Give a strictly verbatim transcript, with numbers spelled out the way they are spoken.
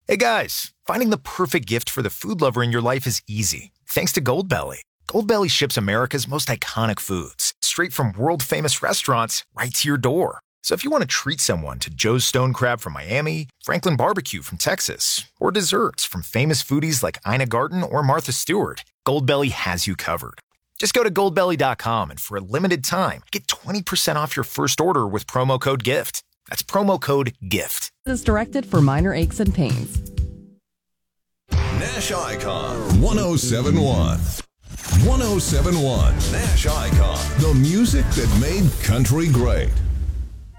Hey guys, finding the perfect gift for the food lover in your life is easy, thanks to Goldbelly. Goldbelly ships America's most iconic foods, straight from world-famous restaurants right to your door. So if you want to treat someone to Joe's Stone Crab from Miami, Franklin Barbecue from Texas, or desserts from famous foodies like Ina Garten or Martha Stewart, Goldbelly has you covered. Just go to goldbelly dot com and for a limited time, get twenty percent off your first order with promo code GIFT. That's promo code GIFT. Is directed for minor aches and pains. Nash Icon one oh seven point one. one oh seven point one Nash Icon. The music that made country great.